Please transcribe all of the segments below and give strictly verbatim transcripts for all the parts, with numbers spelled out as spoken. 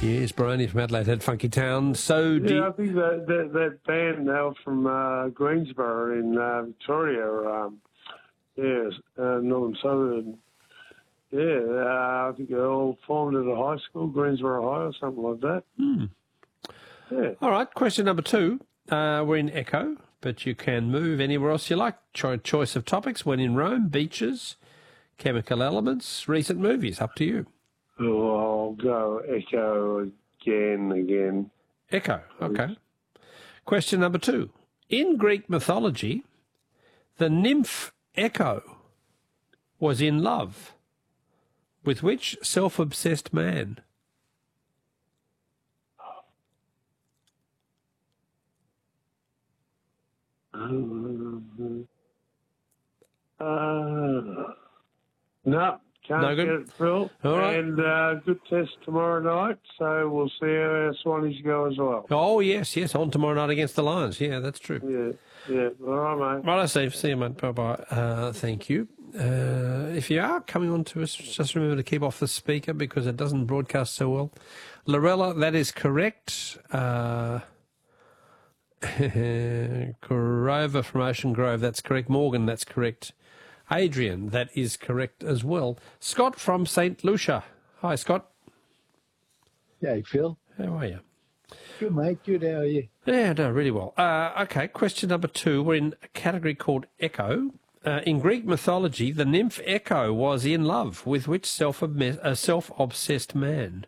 Yes, Bryony from Adelaide had Funky Town. So do Yeah, you, I think that that, that band now from uh, Greensboro in uh, Victoria, um, yeah, uh, Northern Southern. Yeah, uh, I think they all formed at a high school, Greensboro High or something like that. Hmm. Yeah. All right, question number two. Uh, we're in Echo, but you can move anywhere else you like. Cho- choice of topics: when in Rome, beaches, chemical elements, recent movies. Up to you. Oh, I'll go Echo again, again. Echo, okay. Question number two. In Greek mythology, the nymph Echo was in love with which self-obsessed man? Um, uh, no, can't No good? get it, Phil. All right. And uh, good test tomorrow night, so we'll see how our Swannies go as well. Oh, yes, yes, on tomorrow night against the Lions. Yeah, that's true. Yeah, yeah. All right, mate. Right, Steve. See you, mate. Bye-bye. Uh, thank you. Uh, if you are coming on to us, just remember to keep off the speaker because it doesn't broadcast so well. Lorella, that is correct. Uh, Grover from Ocean Grove, that's correct. Morgan, that's correct. Adrian, that is correct as well. Scott from Saint Lucia. Hi, Scott. Hey, Phil. How are you? Good, mate. Good. How are you? Yeah, no, really well. Uh, okay, question number two. We're in a category called Echo. Uh, in Greek mythology, the nymph Echo was in love with which self a self-obsessed man?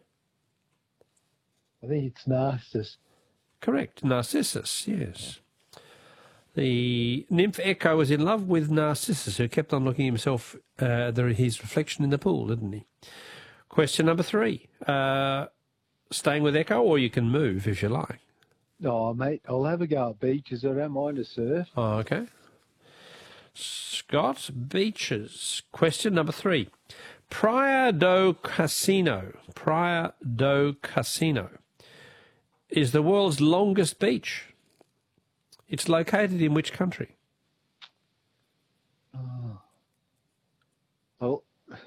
I think it's Narcissus. Correct, Narcissus, yes. The nymph Echo was in love with Narcissus, who kept on looking himself, uh, the, his reflection in the pool, didn't he? Question number three. Uh, staying with Echo, or you can move if you like. Oh, mate, I'll have a go at beaches. I don't mind a surf. Oh, okay. Scott, beaches. Question number three. Praia do Casino, Praia do Casino, is the world's longest beach. It's located in which country? Oh. Well,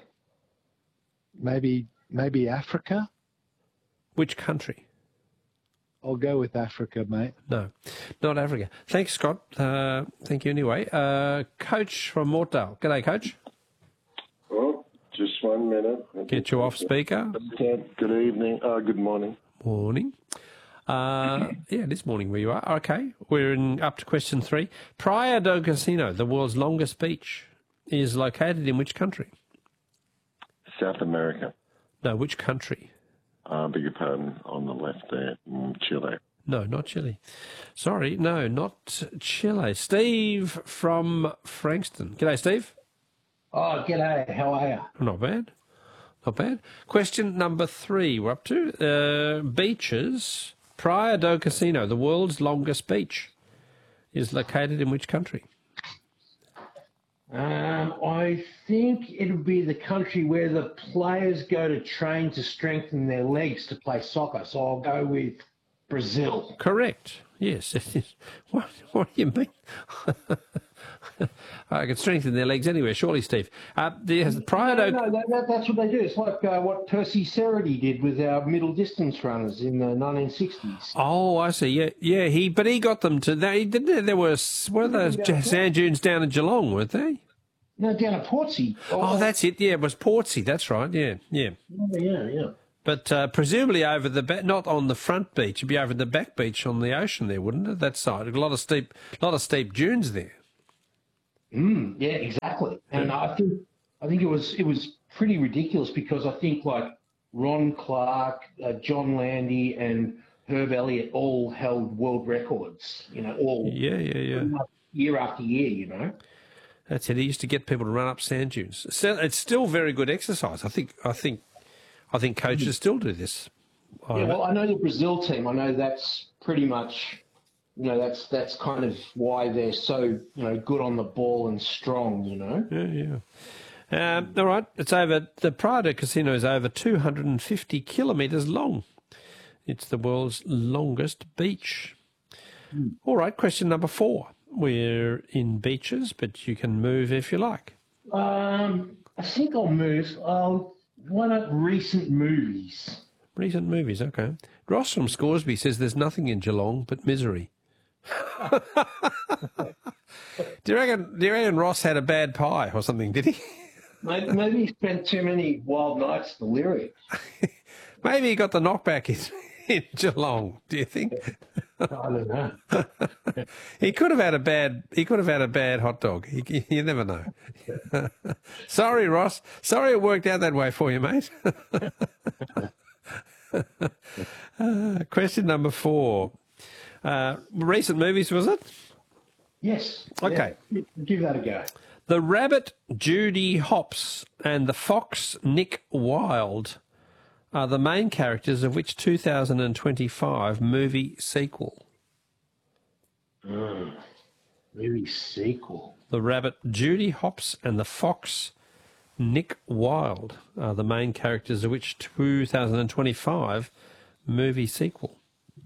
maybe maybe Africa? Which country? I'll go with Africa, mate. No, not Africa. Thanks, Scott. Uh, thank you anyway. Uh, Coach from Mortdale. G'day, Coach. Oh, just one minute. Get you off speaker. Good evening. Uh, good morning. Morning. Uh, yeah, it is morning where you are. Okay, we're in, up to question three. Praia do Casino, the world's longest beach, is located in which country? South America. No, which country? I uh, beg your pardon, on the left there, mm, Chile. No, not Chile. Sorry, no, not Chile. Steve from Frankston. G'day, Steve. Oh, g'day. How are you? Not bad. Not bad. Question number three we're up to. Uh, beaches. Praia do Casino, the world's longest beach, is located in which country? Um, I think it'll be the country where the players go to train to strengthen their legs to play soccer. So I'll go with Brazil. Correct. Yes. what, what do you mean? I can strengthen their legs anywhere, surely, Steve. Uh, there's Praia do... No, no, that, that, that's what they do. It's like uh, what Percy Ceredy did with our middle distance runners in the nineteen sixties. Oh, I see. Yeah, yeah. He, but he got them to. They didn't. There, there were what are those Yeah, sand dunes down in Geelong, weren't they? No, down at Portsea. Oh, that's it. Yeah, it was Portsea. That's right. Yeah, yeah. Oh, yeah, yeah. But uh, presumably over the back, not on the front beach. It'd be over the back beach on the ocean there, wouldn't it? That side, a lot of steep, lot of steep dunes there. Mm, yeah, exactly. And I think I think it was it was pretty ridiculous because I think like Ron Clark, uh, John Landy, and Herb Elliott all held world records. You know, all yeah, yeah, yeah, year after year. You know, that's it. He used to get people to run up sand dunes. So it's still very good exercise. I think. I think. I think coaches mm. still do this. Yeah, well, I know the Brazil team. I know that's pretty much. You know, that's that's kind of why they're so, you know, good on the ball and strong, you know. Yeah, yeah. Um, all right, it's over. The Praia do Casino is over two hundred fifty kilometres long. It's the world's longest beach. Mm. All right, question number four. We're in beaches, but you can move if you like. Um, I think I'll move. I'll, why not recent movies? Recent movies, okay. Ross from Scoresby says there's nothing in Geelong but misery. do you reckon? Do you reckon Ross had a bad pie or something? Did he? Maybe, maybe he spent too many wild nights delirious. Maybe he got the knockback in, in Geelong. Do you think? I don't know. He could have had a bad. He could have had a bad hot dog. He, you never know. Sorry, Ross. Sorry it worked out that way for you, mate. uh, question number four. Uh, recent movies, was it? Yes. Okay. Yeah. Give that a go. The Rabbit, Judy Hopps, and the Fox, Nick Wilde, are the main characters of which two thousand twenty-five movie sequel? Mm. Movie sequel. The Rabbit, Judy Hopps, and the Fox, Nick Wilde, are the main characters of which two thousand twenty-five movie sequel?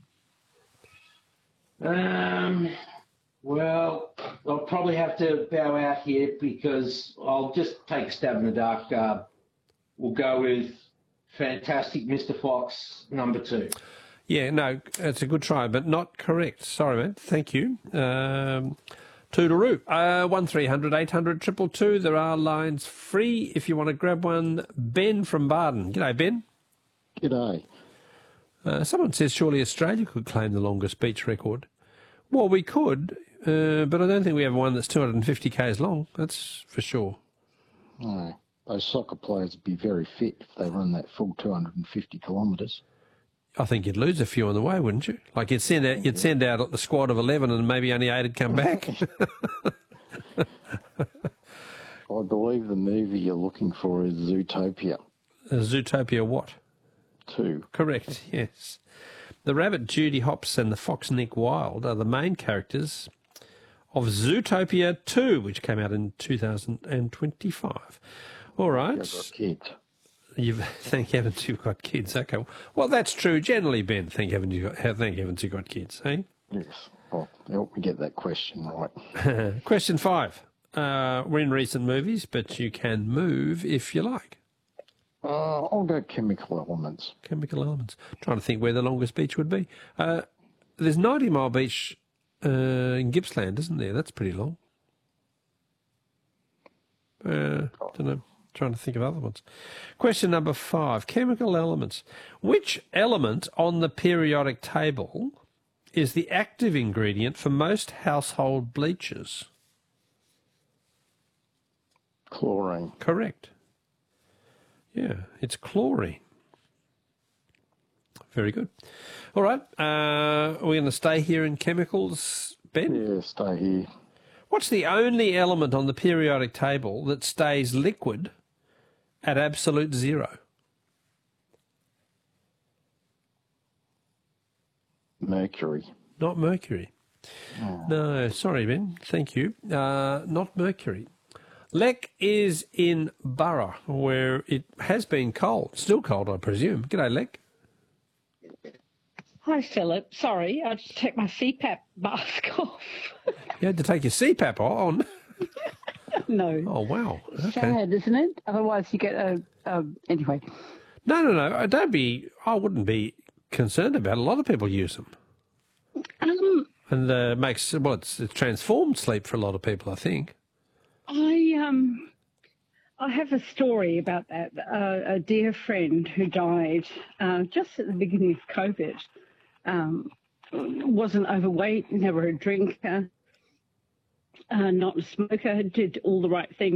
Um, well, I'll probably have to bow out here because I'll just take a stab in the dark. Uh, we'll go with Fantastic Mister Fox, number two. Yeah, no, it's a good try, but not correct. Sorry, mate. Thank you. Um, Toodaloo. Uh, one three hundred eight hundred two two two. There are lines free if you want to grab one. Ben from Barden. G'day, Ben. G'day. Uh, someone says surely Australia could claim the longest beach record. Well, we could, uh, but I don't think we have one that's two hundred fifty kays long. That's for sure. No, those soccer players would be very fit if they run that full two hundred fifty kilometres. I think you'd lose a few on the way, wouldn't you? Like you'd send out, you'd send out the squad of eleven, and maybe only eight would come back. I believe the movie you're looking for is Zootopia. Uh, Zootopia what? Two. Correct, yes. The Rabbit, Judy Hopps, and the Fox, Nick Wilde, are the main characters of Zootopia two, which came out in two thousand twenty-five. All right. I've got kids. You've, thank heavens you've got kids. Okay. Well, that's true generally, Ben. Thank heavens you've got, thank heavens you've got kids, eh? Yes. Well, help me get that question right. Question five. Uh, we're in recent movies, but you can move if you like. Uh, I'll go chemical elements. Chemical elements. Trying to think where the longest beach would be. Uh, there's ninety Mile Beach uh, in Gippsland, isn't there? That's pretty long. Uh, don't know. Trying to think of other ones. Question number five. Chemical elements. Which element on the periodic table is the active ingredient for most household bleaches? Chlorine. Correct. Yeah, it's chlorine. Very good. All right. Uh, are we going to stay here in chemicals, Ben? Yeah, stay here. What's the only element on the periodic table that stays liquid at absolute zero? Mercury. Not mercury. Oh. No, sorry, Ben. Thank you. Uh, not mercury. Lek is in Burra, where it has been cold. Still cold, I presume. G'day, Lek. Hi, Philip. Sorry, I just took my C PAP mask off. You had to take your C PAP on. No. Oh, wow. Okay. Sad, isn't it? Otherwise you get a... a anyway. No, no, no. Don't be... I wouldn't be concerned about it. A lot of people use them. Um, And uh, makes... Well, it's, it's transformed sleep for a lot of people, I think. I, um... I have a story about that. Uh, a dear friend who died uh, just at the beginning of COVID um, wasn't overweight, never a drinker, uh, not a smoker, did all the right things.